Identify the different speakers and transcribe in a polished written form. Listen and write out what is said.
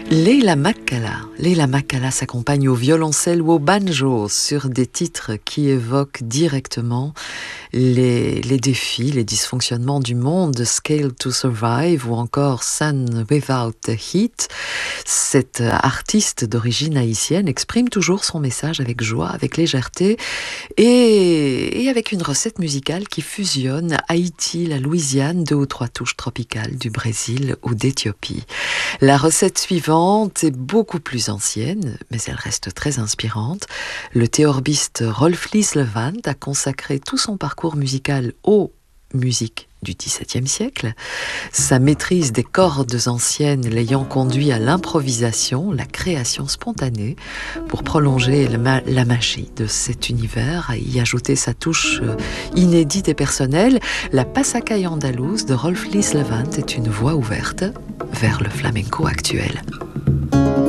Speaker 1: Leila Makala s'accompagne au violoncelle ou au banjo sur des titres qui évoquent directement les défis, les dysfonctionnements du monde, Scale to Survive ou encore Sun Without Heat. Cette artiste d'origine haïtienne exprime toujours son message avec joie, avec légèreté et avec une recette musicale qui fusionne Haïti, la Louisiane, 2 ou 3 touches tropicales du Brésil ou d'Éthiopie. La recette suivante est beaucoup plus ancienne, mais elle reste très inspirante. Le théorbiste Rolf Lieslevant a consacré tout son parcours musical aux musiques du XVIIe siècle. Sa maîtrise des cordes anciennes l'ayant conduit à l'improvisation, la création spontanée, pour prolonger la magie de cet univers, à y ajouter sa touche inédite et personnelle. La Pasacay andalouse de Rolf Lieslevant est une voie ouverte vers le flamenco actuel.